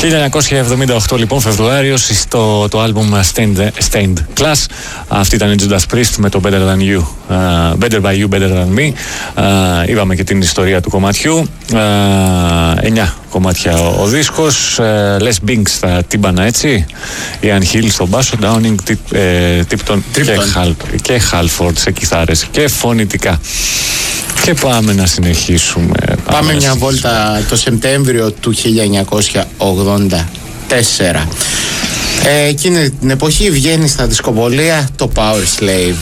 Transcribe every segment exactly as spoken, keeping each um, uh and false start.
χίλια εννιακόσια εβδομήντα οκτώ λοιπόν Φεβρουάριος, στο το άλμπουμ Stained, Stained Class. Αυτή ήταν η Judas Priest με το Better Than You, uh, Better By You, Better Than Me. uh, Είπαμε και την ιστορία του κομματιού. uh, Εννιά κομμάτια ο, ο δίσκος. uh, Les Binks στα τύμπανα, έτσι, Ian Hill στον μπάσο, Downing, Tipton και Halford σε κιθάρες και φωνητικά. Και πάμε να συνεχίσουμε. Πάμε, πάμε να μια συνεχίσουμε. βόλτα το Σεπτέμβριο του χίλια εννιακόσια ογδόντα τέσσερα. Ε, εκείνη την εποχή βγαίνει στα δισκοπολία το Power Slave.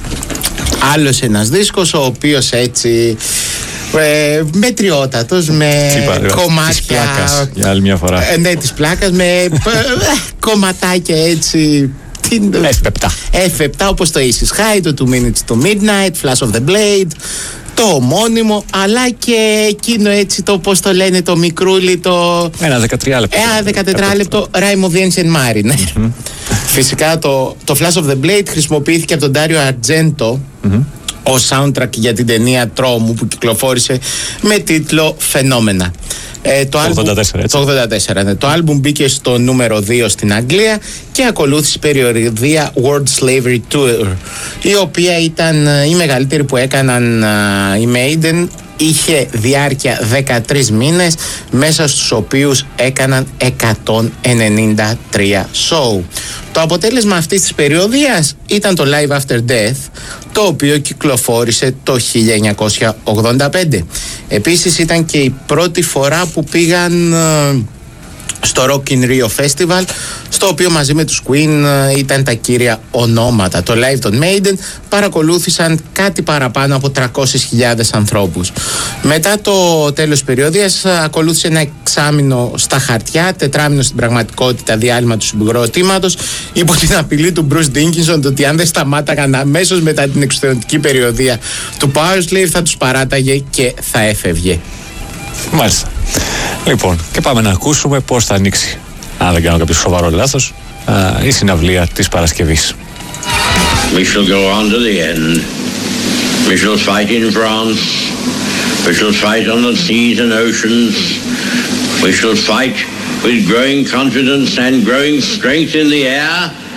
Άλλος ένας δίσκος ο οποίος έτσι ε, μετριότατος, με Είπα, κομμάτια της πλάκας, για άλλη μια φορά. ε, ναι, της πλάκας, με ε, κομματάκια έτσι Εύπεπτα. Εύπεπτα, όπως το Easy High, το Two Minutes to Midnight, Flash of the Blade, το ομώνυμο, αλλά και εκείνο έτσι το, πώς το λένε, το μικρούλι, το... Ένα δεκατρία λεπτό. Ένα δεκατετρά λεπτό Rime of the Ancient Marine. Mm-hmm. Φυσικά το, το Flash of the Blade χρησιμοποιήθηκε από τον Dario Argento mm-hmm. ως soundtrack για την ταινία Τρόμου που κυκλοφόρησε με τίτλο Φαινόμενα. Ε, το, το άλμπουμ, ογδόντα τέσσερα, έτσι. το ογδόντα τέσσερα, ναι. Το άλμπουμ μπήκε στο νούμερο δύο στην Αγγλία και ακολούθησε περιοδία World Slavery Tour, η οποία ήταν η μεγαλύτερη που έκαναν uh, οι Maiden. Είχε διάρκεια δεκατρείς μήνες, μέσα στους οποίους έκαναν εκατόν ενενήντα τρία show. Το αποτέλεσμα αυτής της περιοδίας ήταν το Live After Death, το οποίο κυκλοφόρησε το χίλια εννιακόσια ογδόντα πέντε. Επίσης ήταν και η πρώτη φορά που πήγαν στο Rock in Rio Festival, στο οποίο μαζί με τους Queen ήταν τα κύρια ονόματα. Το live των Maiden παρακολούθησαν κάτι παραπάνω από τριακόσιες χιλιάδες ανθρώπους. Μετά το τέλος της περιοδίας ακολούθησε ένα εξάμηνο στα χαρτιά, τετράμηνο στην πραγματικότητα διάλειμμα του συγκροτήματος, υπό την απειλή του Bruce Dickinson ότι αν δεν σταμάταγαν αμέσως μετά την εξωτερική περιοδία του Power Slave θα τους παράταγε και θα έφευγε. Μάλιστα. Λοιπόν, και πάμε να ακούσουμε πώς θα ανοίξει, αν δεν κάνω κάποιο σοβαρό λάθος, α, η συναυλία της Παρασκευής. We shall go on to the end. We shall fight in France. We shall fight on the seas and oceans. We shall fight with growing confidence and growing strength in the air.